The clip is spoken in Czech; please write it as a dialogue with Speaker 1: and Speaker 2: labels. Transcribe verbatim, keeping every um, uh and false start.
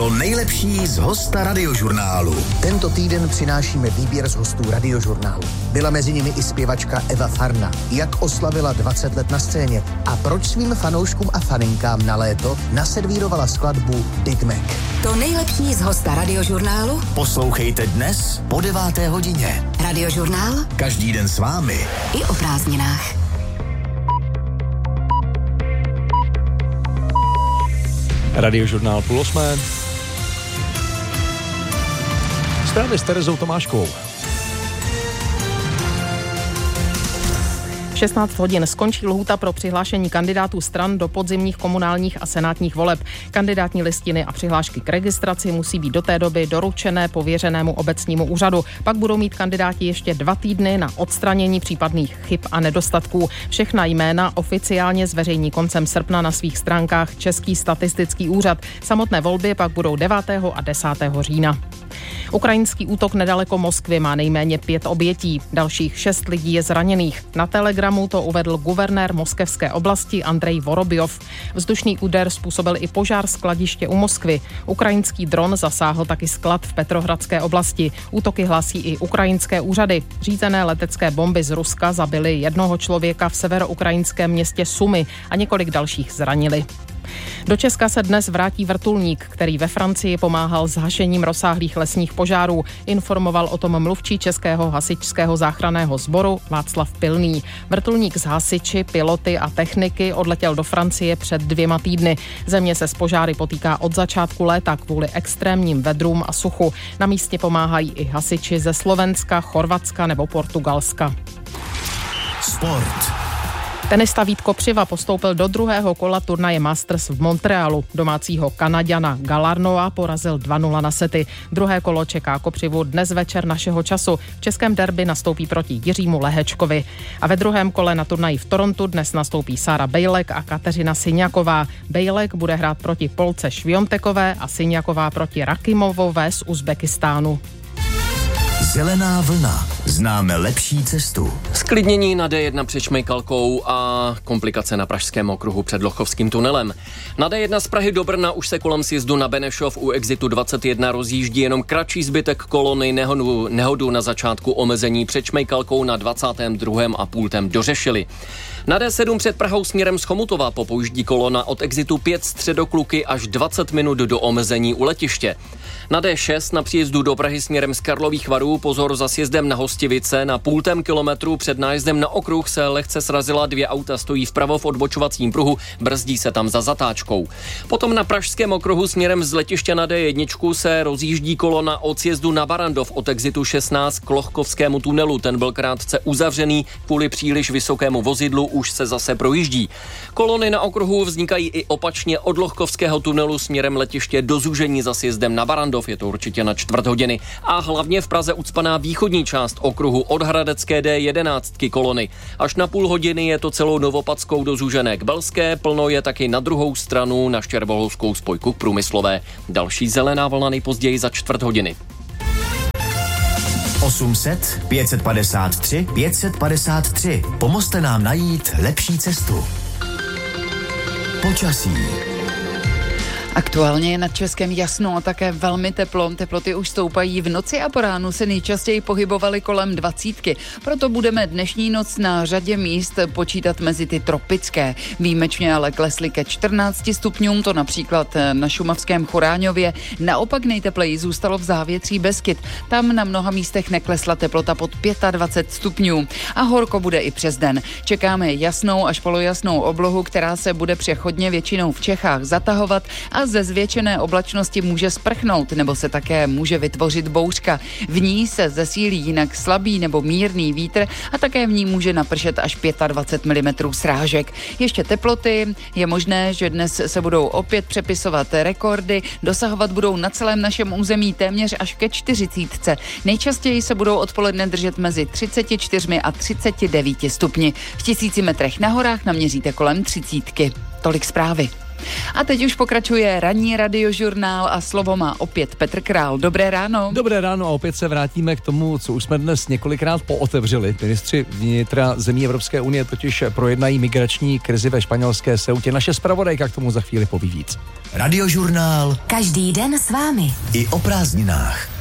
Speaker 1: To nejlepší z hosta Radiožurnálu.
Speaker 2: Tento týden přinášíme výběr z hostů Radiožurnálu. Byla mezi nimi i zpěvačka Eva Farna. Jak oslavila dvacet let na scéně a proč svým fanouškům a faninkám na léto naservírovala skladbu Big Mac.
Speaker 3: To nejlepší z hosta Radiožurnálu
Speaker 1: Poslouchejte dnes po deváté hodině.
Speaker 3: Radiožurnál
Speaker 1: Každý den s vámi.
Speaker 3: I o prázdninách.
Speaker 4: Radiožurnál půl osmé. Zprávy s Terezou Tomáškovou.
Speaker 5: V šestnáct hodin skončí lhůta pro přihlášení kandidátů stran do podzimních komunálních a senátních voleb. Kandidátní listiny a přihlášky k registraci musí být do té doby doručené pověřenému obecnímu úřadu. Pak budou mít kandidáti ještě dva týdny na odstranění případných chyb a nedostatků. Všechna jména oficiálně zveřejní koncem srpna na svých stránkách Český statistický úřad. Samotné volby pak budou devátého a desátého října. Ukrajinský útok nedaleko Moskvy má nejméně pět obětí. Dalších šest lidí je zraněných. Na Telegramu to uvedl guvernér moskevské oblasti Andrej Vorobjov. Vzdušný úder způsobil i požár skladiště u Moskvy. Ukrajinský dron zasáhl taky sklad v Petrohradské oblasti. Útoky hlásí i ukrajinské úřady. Řízené letecké bomby z Ruska zabily jednoho člověka v severoukrajinském městě Sumy a několik dalších zranili. Do Česka se dnes vrátí vrtulník, který ve Francii pomáhal s hašením rozsáhlých lesních požárů. Informoval o tom mluvčí Českého hasičského záchranného sboru Václav Pilný. Vrtulník s hasiči, piloty a techniky odletěl do Francie před dvěma týdny. Země se s požáry potýká od začátku léta kvůli extrémním vedrům a suchu. Na místě pomáhají i hasiči ze Slovenska, Chorvatska nebo Portugalska.
Speaker 1: Sport.
Speaker 5: Tenista Vít Kopřiva postoupil do druhého kola turnaje Masters v Montrealu. Domácího Kanaďana Galarnoa porazil dva nula na sety. Druhé kolo čeká Kopřivu dnes večer našeho času. V českém derby nastoupí proti Jiřímu Lehečkovi. A ve druhém kole na turnaji v Torontu dnes nastoupí Sára Bejlek a Kateřina Syňaková. Bejlek bude hrát proti Polce Šviontekové a Syňaková proti Rakimovové z Uzbekistánu.
Speaker 1: Zelená vlna. Známe lepší cestu.
Speaker 6: Sklidnění na D jedna před Šmejkalkou a komplikace na pražském okruhu před Lochovským tunelem. Na D jedna z Prahy do Brna už se kolem sjezdu na Benešov u exitu dvacet jedna rozjíždí jenom kratší zbytek kolony nehodu, nehodu na začátku omezení před Šmejkalkou na dvacátém druhém a půltem dořešili. Na D sedm před Prahou směrem z Chomutova popouždí kolona od exitu pět Středokluky až dvacet minut do omezení u letiště. Na D šest na příjezdu do Prahy směrem z Karlových Varů pozor za sjezdem na Hostivice. Na půltém kilometru před nájezdem na okruh se lehce srazila, dvě auta stojí vpravo v odbočovacím pruhu, brzdí se tam za zatáčkou. Potom na pražském okruhu směrem z letiště na D jedna se rozjíždí kolona od sjezdu na Barandov od exitu šestnáct k Lochkovskému tunelu. Ten byl krátce uzavřený, kvůli příliš vysokému vozidlu už se zase projíždí. Kolony na okruhu vznikají i opačně od Lochkovského tunelu směrem letiště do zúžení za sjezdem na Barandov, je to určitě na čtvrt hodiny. A hlavně v Praze ucpaná východní část okruhu od Hradecké D jedenáct kolony. Až na půl hodiny je to celou Novopadskou do zúžené k Belské, plno je taky na druhou stranu na Štěrboholskou spojku k Průmyslové. Další zelená vlna nejpozději za čtvrt hodiny.
Speaker 1: osm set, pět set padesát tři, pět set padesát tři. Pomozte nám najít lepší cestu. Počasí.
Speaker 7: Aktuálně je nad Českem jasno a také velmi teplo. Teploty už stoupají, v noci a po ránu se nejčastěji pohybovaly kolem dvacítky. Proto budeme dnešní noc na řadě míst počítat mezi ty tropické. Výjimečně ale klesly ke čtrnácti stupňům, to například na šumavském Choráňově. Naopak nejtepleji zůstalo v Závětří Beskyt. Tam na mnoha místech neklesla teplota pod dvacet pět stupňů. A horko bude i přes den. Čekáme jasnou až polojasnou oblohu, která se bude přechodně většinou v Čechách zatahovat a ze zvětšené oblačnosti může sprchnout nebo se také může vytvořit bouřka. V ní se zesílí jinak slabý nebo mírný vítr a také v ní může napršet až dvacet pět milimetrů srážek. Ještě teploty, je možné, že dnes se budou opět přepisovat rekordy, dosahovat budou na celém našem území téměř až ke čtyřicítce. Nejčastěji se budou odpoledne držet mezi třicet čtyři a třicet devět stupni. V tisíci metrech na horách naměříte kolem třicítky. Tolik zprávy. A teď už pokračuje ranní radiožurnál a slovo má opět Petr Král. Dobré ráno.
Speaker 4: Dobré ráno a opět se vrátíme k tomu, co už jsme dnes několikrát pootevřeli. Ministři vnitra zemí Evropské unie totiž projednají migrační krizi ve španělské Ceutě. Naše zpravodajka k tomu za chvíli poví víc.
Speaker 1: Radiožurnál.
Speaker 3: Každý den s vámi.
Speaker 1: I o prázdninách.